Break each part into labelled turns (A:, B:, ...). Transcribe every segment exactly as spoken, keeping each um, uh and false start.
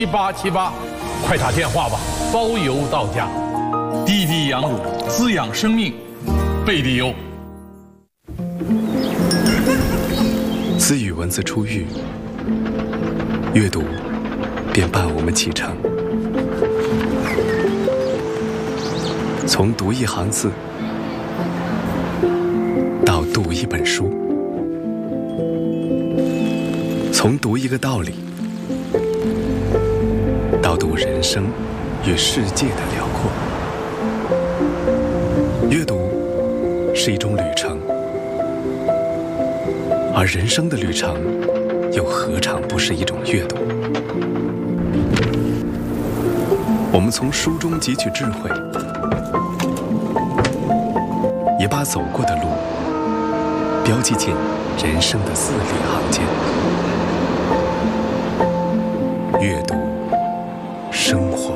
A: 七八七八，快打电话吧，包邮到家。
B: 滴滴羊乳滋养生命，贝利优。
C: 自与文字初遇，阅读便伴我们启程。从读一行字到读一本书，从读一个道理到读人生与世界的辽阔。阅读是一种旅程，而人生的旅程又何尝不是一种阅读？我们从书中汲取智慧，也把走过的路标记进人生的字里行间。阅读生活。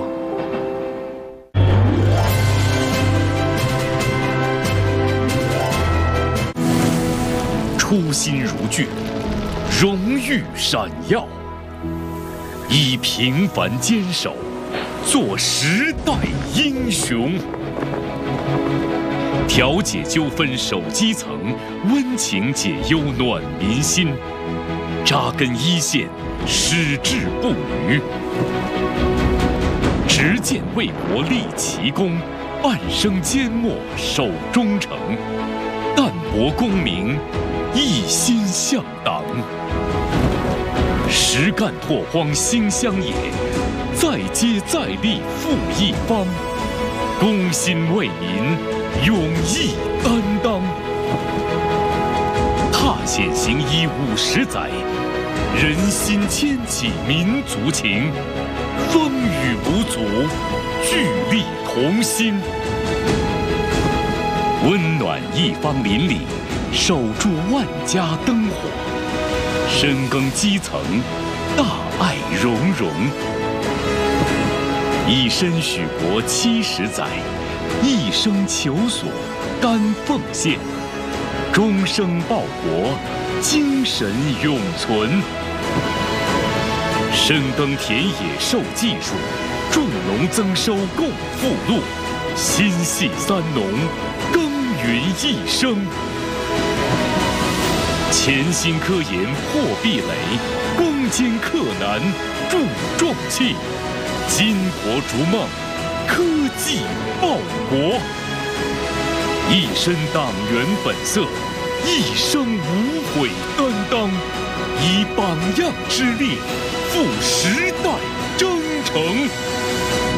D: 初心如炬，荣誉闪耀，以平凡坚守，做时代英雄。调解纠纷守基层，温情解忧暖民心。扎根一线，矢志不渝。执剑为国立奇功，半生缄默守忠诚。淡泊功名，一心向党。实干拓荒兴乡野，再接再厉复一方。公心为民，勇毅担当。踏险行医五十载，人心牵起民族情。风雨无阻，聚力同心。温暖一方邻里，守住万家灯火。深耕基层，大爱融融。以身许国七十载，一生求索甘奉献。终生报国，精神永存。深耕田野授技术，种农增收共富禄。心系三农，耕耘一生。潜心科研破壁垒，攻坚克难助重器。巾帼逐梦，科技报国。一身党员本色，一生无悔担当。以榜样之力，赴时代征程。